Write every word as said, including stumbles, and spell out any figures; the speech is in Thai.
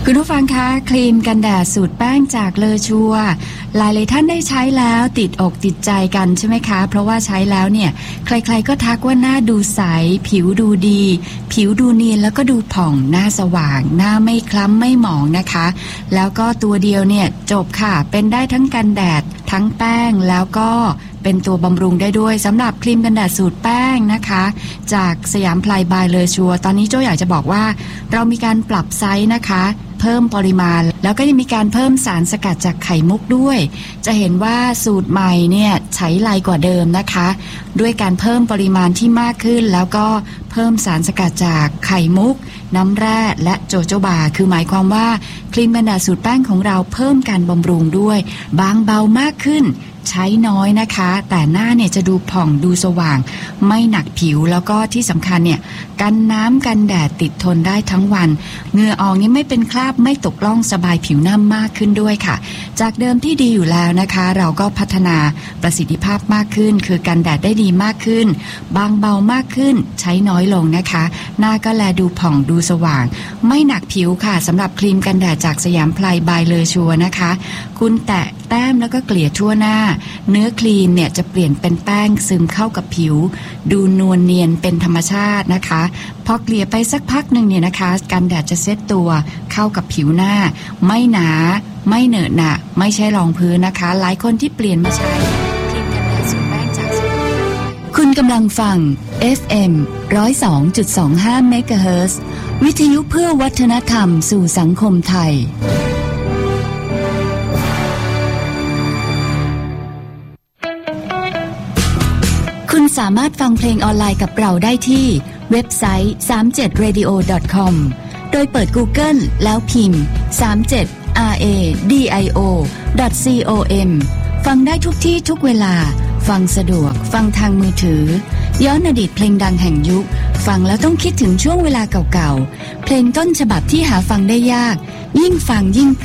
คุณผู้ฟังคะครีมกันแดดสูตรแป้งจากเลอชัวหลายหลายท่านได้ใช้แล้วติดอกติดใจกันใช่ไหมคะเพราะว่าใช้แล้วเนี่ยใครๆก็ทักว่าหน้าดูใสผิวดูดีผิวดูเนียนแล้วก็ดูผ่องหน้าสว่างหน้าไม่คล้ำไม่หมองนะคะแล้วก็ตัวเดียวเนี่ยจบค่ะเป็นได้ทั้งกันแดดทั้งแป้งแล้วก็เป็นตัวบำรุงได้ด้วยสำหรับครีมกันแดดสูตรแป้งนะคะจากสยามไพรบายเลอชัวตอนนี้โจ้อยากจะบอกว่าเรามีการปรับไซส์นะคะเพิ่มปริมาณแล้วก็ยังมีการเพิ่มสารสกัดจากไข่มุกด้วยจะเห็นว่าสูตรใหม่เนี่ยใช้ไลกว่าเดิมนะคะด้วยการเพิ่มปริมาณที่มากขึ้นแล้วก็เพิ่มสารสกัดจากไข่มุกน้ำแร่และโจโจบาคือหมายความว่าครีมกันแดดสูตรแป้งของเราเพิ่มการบำรุงด้วยบางเบามากขึ้นใช้น้อยนะคะแต่หน้าเนี่ยจะดูผ่องดูสว่างไม่หนักผิวแล้วก็ที่สำคัญเนี่ยกันน้ำกันแดดติดทนได้ทั้งวันเหงื่อออกนี่ไม่เป็นคราบไม่ตกล่องสบายผิวหน้ามากขึ้นด้วยค่ะจากเดิมที่ดีอยู่แล้วนะคะเราก็พัฒนาประสิทธิภาพมากขึ้นคือกันแดดได้ดีมากขึ้นบางเบามากขึ้นใช้น้อยลงนะคะหน้าก็แลดูผ่องดูสว่างไม่หนักผิวค่ะสำหรับครีมกันแดดจากสยามไพรบายเลอชัวนะคะคุณแตะแต้มแล้วก็เกลี่ยทั่วหน้าเนื้อครีมเนี่ยจะเปลี่ยนเป็นแป้งซึมเข้ากับผิวดูนวลเนียนเป็นธรรมชาตินะคะพอเกลี่ยไปสักพักหนึ่งเนี่ยนะคะกันแดดจะเซตตัวเข้ากับผิวหน้าไม่หนาไม่เหนอะหนะไม่ใช่รองพื้นนะคะหลายคนที่เปลี่ยนมาใช้ครีมกันแดดสูตรแป้งจากสยามคุณกำลังฟัง เอฟ เอ็ม หนึ่งศูนย์สองจุดสองห้า เมกะเฮิรตซ์วิทยุเพื่อวัฒนธรรมสู่สังคมไทยคุณสามารถฟังเพลงออนไลน์กับเราได้ที่เว็บไซต์ สามเจ็ด เรดิโอ ดอท คอม โดยเปิด Google แล้วพิมพ์ สามเจ็ด อาร์ เอ ดี ไอ โอ ดอท ซี โอ เอ็ม ฟังได้ทุกที่ทุกเวลาฟังสะดวกฟังทางมือถือย้อนอดีตเพลงดังแห่งยุคฟังแล้วต้องคิดถึงช่วงเวลาเก่าๆเพลงต้นฉบับที่หาฟังได้ยากยิ่งฟังยิ่ง